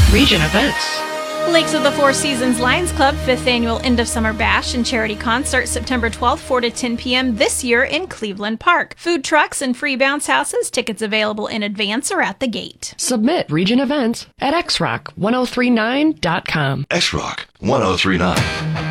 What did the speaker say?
Region events. Lakes of the Four Seasons Lions Club 5th Annual End of Summer Bash and Charity Concert September 12th, 4 to 10 p.m. this year in Cleveland Park. Food trucks and free bounce houses. Tickets available in advance or at the gate. Submit region events at xrock1039.com. XRock 1039.